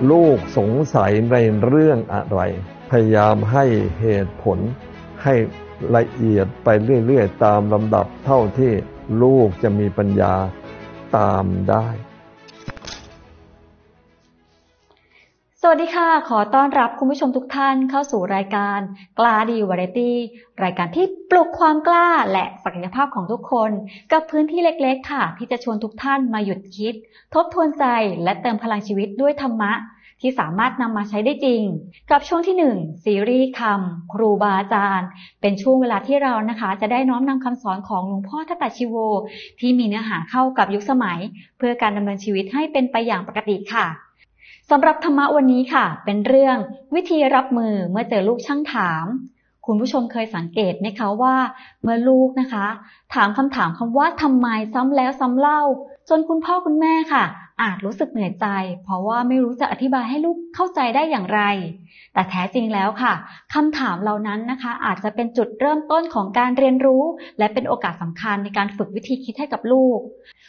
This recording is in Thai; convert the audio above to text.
ลูกสงสัยในเรื่องอะไรพยายามให้เหตุผลให้ละเอียดไปเรื่อยๆตามลำดับเท่าที่ลูกจะมีปัญญาตามได้สวัสดีค่ะขอต้อนรับคุณผู้ชมทุกท่านเข้าสู่รายการกล้าดีวาไรตี้รายการที่ปลุกความกล้าและศักยภาพของทุกคนกับพื้นที่เล็กๆค่ะที่จะชวนทุกท่านมาหยุดคิดทบทวนใจและเติมพลังชีวิตด้วยธรรมะที่สามารถนำมาใช้ได้จริงกับช่วงที่1ซีรีส์คำครูบาอาจารย์เป็นช่วงเวลาที่เรานะคะจะได้น้อมนำคำสอนของหลวงพ่อทัตตชีโวที่มีเนื้อหาเข้ากับยุคสมัยเพื่อการดำเนินชีวิตให้เป็นไปอย่างปกติค่ะสำหรับธรรมะวันนี้ค่ะเป็นเรื่องวิธีรับมือเมื่อเจอลูกช่างถามคุณผู้ชมเคยสังเกตไหมคะว่าเมื่อลูกนะคะถามคำถามคำว่าทำไมซ้ำแล้วซ้ำเล่าจนคุณพ่อคุณแม่ค่ะอาจรู้สึกเหนื่อยใจเพราะว่าไม่รู้จะอธิบายให้ลูกเข้าใจได้อย่างไรแต่แท้จริงแล้วค่ะคำถามเหล่านั้นนะคะอาจจะเป็นจุดเริ่มต้นของการเรียนรู้และเป็นโอกาสสำคัญในการฝึกวิธีคิดให้กับลูก